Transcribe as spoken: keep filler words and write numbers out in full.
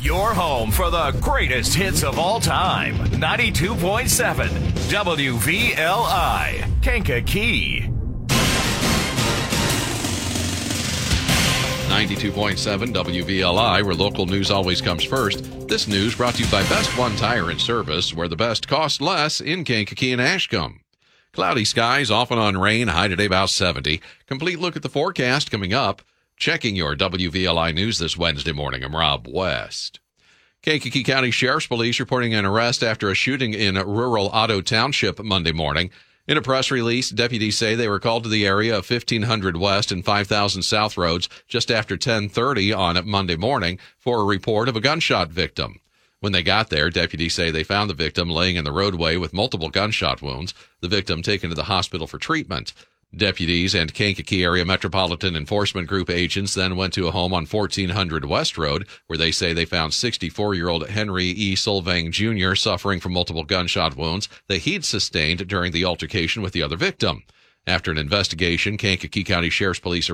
Your home for the greatest hits of all time. ninety-two point seven W V L I, Kankakee. ninety-two point seven W V L I, where local news always comes first. This news brought to you by Best One Tire and Service, where the best costs less in Kankakee and Ashcombe. Cloudy skies, off and on rain, high today about seventy. Complete look at the forecast coming up. Checking your W V L I news this Wednesday morning, I'm Rob West. Kankakee County Sheriff's Police reporting an arrest after a shooting in rural Otto Township Monday morning. In a press release, deputies say they were called to the area of fifteen hundred West and five thousand South roads just after ten thirty on Monday morning for a report of a gunshot victim. When they got there, deputies say they found the victim laying in the roadway with multiple gunshot wounds, the victim taken to the hospital for treatment. Deputies and Kankakee Area Metropolitan Enforcement Group agents then went to a home on fourteen hundred West Road, where they say they found sixty-four-year-old Henry E. Solvang Junior suffering from multiple gunshot wounds that he'd sustained during the altercation with the other victim. After an investigation, Kankakee County Sheriff's Police